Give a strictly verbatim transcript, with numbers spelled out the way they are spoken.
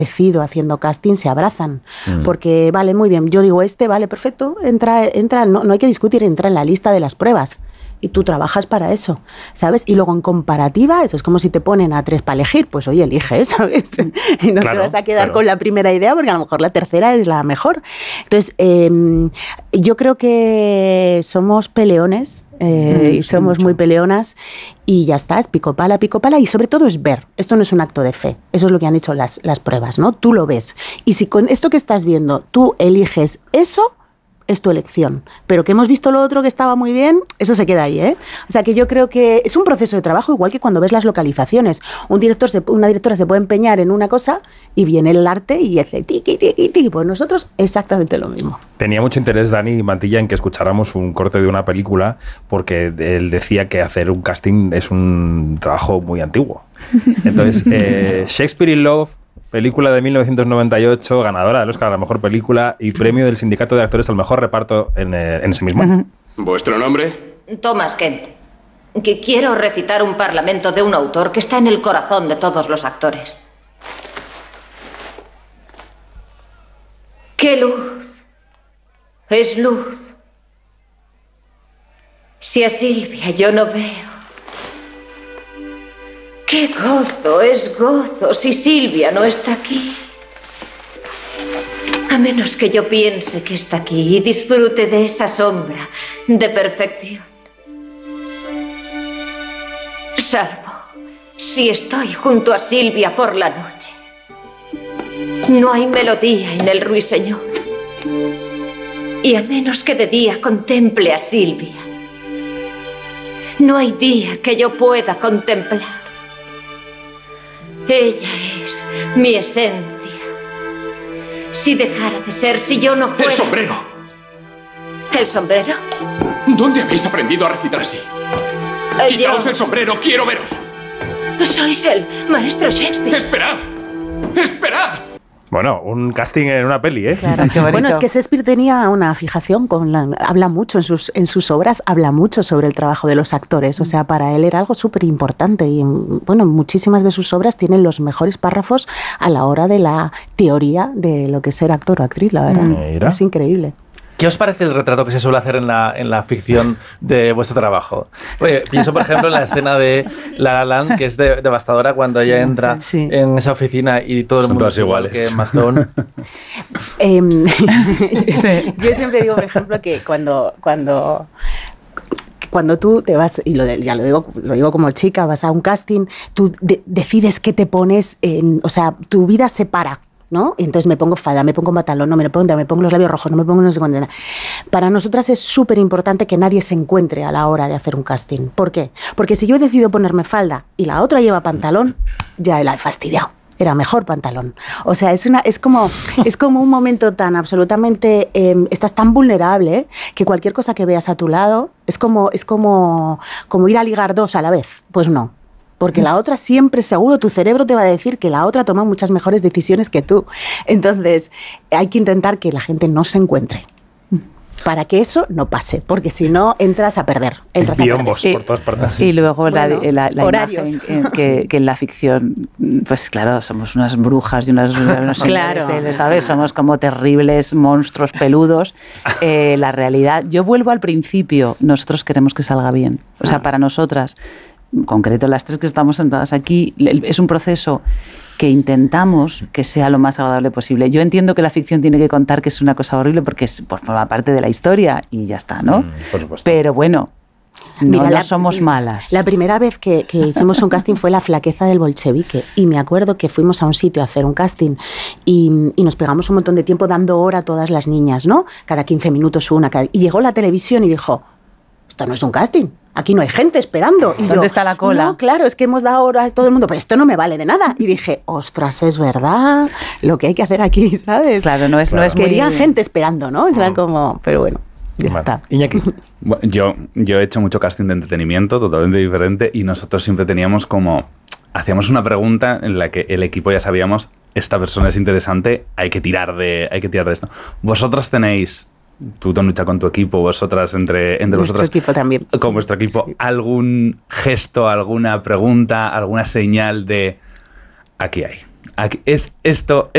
decido haciendo casting se abrazan, mm. porque vale, muy bien, yo digo este, vale, perfecto, entra, entra no, no hay que discutir, entra en la lista de las pruebas. Y tú trabajas para eso, ¿sabes? Y luego en comparativa, eso es como si te ponen a tres para elegir, pues oye, elige, ¿sabes? Y no claro, te vas a quedar claro. con la primera idea porque a lo mejor la tercera es la mejor. Entonces, eh, yo creo que somos peleones eh, mm, y somos mucho. muy peleonas y ya está, es pico pala, pico pala y sobre todo es ver. Esto no es un acto de fe, eso es lo que han hecho las, las pruebas, ¿no? Tú lo ves. Y si con esto que estás viendo tú eliges eso, es tu elección, pero que hemos visto lo otro que estaba muy bien, eso se queda ahí, ¿eh? O sea que yo creo que es un proceso de trabajo igual que cuando ves las localizaciones. Un director, se, una directora se puede empeñar en una cosa y viene el arte y dice tiqui, tiqui, tiqui. Pues nosotros exactamente lo mismo. Tenía mucho interés Dani Mantilla en que escucháramos un corte de una película porque él decía que hacer un casting es un trabajo muy antiguo. Entonces, eh, Shakespeare in Love, película de mil novecientos noventa y ocho, ganadora del Oscar a la mejor película y premio del Sindicato de Actores al mejor reparto en, eh, en ese mismo año. ¿Vuestro nombre? Thomas Kent. Que quiero recitar un parlamento de un autor que está en el corazón de todos los actores. ¡Qué luz! Es luz. Si a Silvia yo no veo. ¡Qué gozo, es gozo, si Silvia no está aquí! A menos que yo piense que está aquí y disfrute de esa sombra de perfección. Salvo si estoy junto a Silvia por la noche. No hay melodía en el ruiseñor. Y a menos que de día contemple a Silvia, no hay día que yo pueda contemplar. Ella es mi esencia. Si dejara de ser, si yo no fuera... ¡El sombrero! ¿El sombrero? ¿Dónde habéis aprendido a recitar así? Eh, ¡Quitaos yo... el sombrero! ¡Quiero veros! Sois el maestro Shakespeare. ¡Esperad! ¡Esperad! Bueno, un casting en una peli, ¿eh? Claro, qué bueno, es que Shakespeare tenía una fijación con la, habla mucho en sus, en sus obras, habla mucho sobre el trabajo de los actores, o sea, para él era algo súper importante y, bueno, muchísimas de sus obras tienen los mejores párrafos a la hora de la teoría de lo que es ser actor o actriz, la verdad. Mira. Es increíble. ¿Qué os parece el retrato que se suele hacer en la, en la ficción de vuestro trabajo? Oye, pienso, por ejemplo, en la escena de La La Land, que es de, devastadora cuando ella entra sí, sí. en esa oficina y todo el Son mundo es igual que Emma Stone. eh, sí. Yo siempre digo, por ejemplo, que cuando... cuando Cuando tú te vas, y lo de, ya lo digo, lo digo como chica, vas a un casting, tú de, decides qué te pones, en, o sea, tu vida se para, ¿no? Y entonces me pongo falda, me pongo pantalón, no me lo pongo, me pongo los labios rojos, no me pongo no sé cuándo. Para nosotras es súper importante que nadie se encuentre a la hora de hacer un casting. ¿Por qué? Porque si yo he decidido ponerme falda y la otra lleva pantalón, ya la he fastidiado. Era mejor pantalón. O sea, es, una, es, como, es como un momento tan absolutamente... Eh, estás tan vulnerable ¿eh? que cualquier cosa que veas a tu lado es como, es como, como ir a ligar dos a la vez. Pues no. Porque la otra siempre, seguro, tu cerebro te va a decir que la otra toma muchas mejores decisiones que tú. Entonces, hay que intentar que la gente no se encuentre. Para que eso no pase, porque si no entras a perder. Entras Biombos a perder. por todas partes. Y luego bueno, la, la, la horarios. imagen que, que en la ficción, pues claro, somos unas brujas y unas, unos claro. de, ¿sabes? Somos como terribles monstruos peludos. Eh, la realidad, yo vuelvo al principio, nosotros queremos que salga bien. O sea, para nosotras, en concreto las tres que estamos sentadas aquí, es un proceso que intentamos que sea lo más agradable posible. Yo entiendo que la ficción tiene que contar que es una cosa horrible porque es, pues, forma parte de la historia y ya está, ¿no? Mm, por supuesto. Pero bueno, no Mira, la, somos malas. La primera vez que, que hicimos un casting fue La flaqueza del bolchevique y me acuerdo que fuimos a un sitio a hacer un casting y, y nos pegamos un montón de tiempo dando hora a todas las niñas, ¿no? Cada quince minutos una. Cada, y llegó la televisión y dijo, esto no es un casting. Aquí no hay gente esperando. Y ¿Dónde yo, está la cola? No, claro, es que hemos dado hora a todo el mundo, pero esto no me vale de nada. Y dije, ostras, es verdad lo que hay que hacer aquí, ¿sabes? Claro, no es, claro. no es Querían muy... gente esperando, ¿no? Era como, pero bueno, ya vale. está. Iñaki. Bueno, yo, yo he hecho mucho casting de entretenimiento, totalmente diferente, y nosotros siempre teníamos como... Hacíamos una pregunta en la que el equipo ya sabíamos, esta persona es interesante, hay que tirar de, hay que tirar de esto. Vosotros tenéis... Tú te luchas con tu equipo, vosotras entre, entre Nuestro vosotras. equipo también. Con vuestro equipo. Sí. ¿Algún gesto, alguna pregunta, alguna señal de aquí hay? Aquí, es esto.